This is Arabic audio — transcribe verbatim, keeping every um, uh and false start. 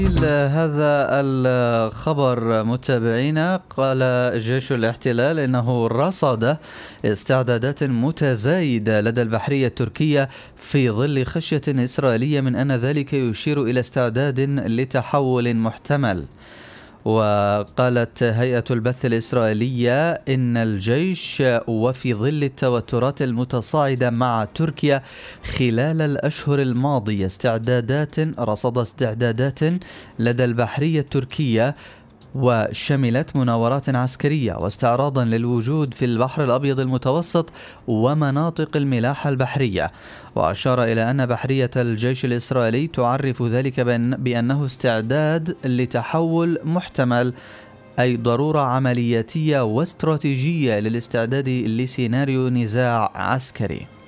هذا الخبر متابعينا، قال جيش الاحتلال إنه رصد استعدادات متزايدة لدى البحرية التركية في ظل خشية إسرائيلية من أن ذلك يشير إلى استعداد لتحول محتمل. وقالت هيئة البث الإسرائيلية إن الجيش وفي ظل التوترات المتصاعدة مع تركيا خلال الأشهر الماضية استعدادات رصد استعدادات لدى البحرية التركية، وشملت مناورات عسكرية واستعراضا للوجود في البحر الأبيض المتوسط ومناطق الملاحة البحرية. وأشار إلى أن بحرية الجيش الإسرائيلي تعرف ذلك بأنه استعداد لتحول محتمل، أي ضرورة عملياتية واستراتيجية للاستعداد لسيناريو نزاع عسكري.